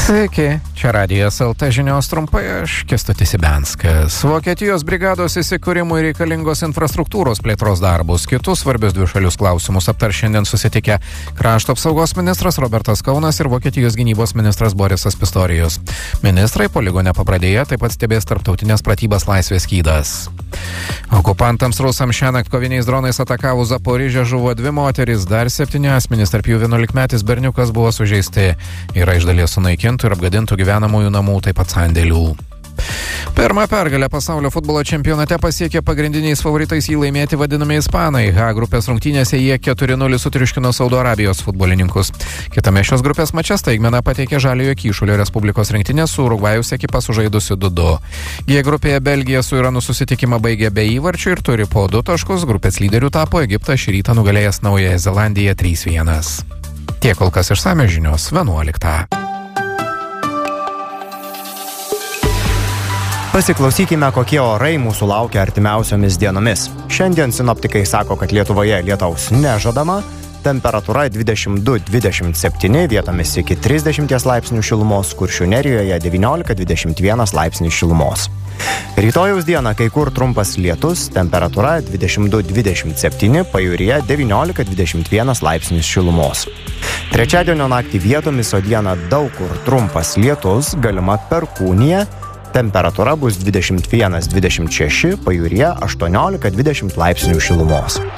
Sveiki, čia Radijas LT žinios trumpai, aš Kęstutis Ibenskas. Vokietijos brigados įsikūrimui reikalingos infrastruktūros plėtros darbus. Kitus svarbius dvišalius klausimus aptar šiandien susitikę krašto apsaugos ministras Robertas Kaunas ir Vokietijos gynybos ministras Borisas Pistorijus. Ministrai poligone Pabradėje taip pat stebės tarptautinės pratybas Laisvės skydas. Okupantams rusams šiąnakt koviniais dronais atakavus Zaporižę žuvo 2 moterys, dar 7 asmenys, tarp jų 11-metis berniukas buvo sužeisti. Yra iš dalies sunaikintų ir apgadintų gyvenamųjų namų, taip pat sandėlių. Pirmą pergalę pasaulio futbolo čempionate pasiekė pagrindiniais favoritais jį laimėti vadinami ispanai. H grupės rungtynėse jie 4-0 sutriuškino Saudo Arabijos futbolininkus. Kitame šios grupės mače staigmeną pateikė Žaliojo Kyšulio Respublikos rinktinė su Urugvajaus ekipa sužaidusi 2-2. G grupėje Belgija su Iranu susitikimą baigė be įvarčių ir turi po 2 taškus. Grupės lyderių tapo Egiptas šį rytą nugalėjęs Naująją Zelandiją 3-1. Tiek kol kas išsamios žinios 11. Pasiklausykime, kokie orai mūsų laukia artimiausiomis dienomis. Šiandien sinoptikai sako, kad Lietuvoje lietaus nežadama, temperatūra 22-27, vietomis iki 30 laipsnių šilumos, Kuršių Nerijoje 19-21 laipsnių šilumos. Rytojaus dieną kai kur trumpas lietus, temperatūra 22-27, pajūryje 19-21 laipsnius šilumos. Trečiadienio naktį vietomis, o dieną daug kur trumpas lietus, galima perkūnija, temperatūra bus 21-26, pajūryje 18-20 laipsnių šilumos.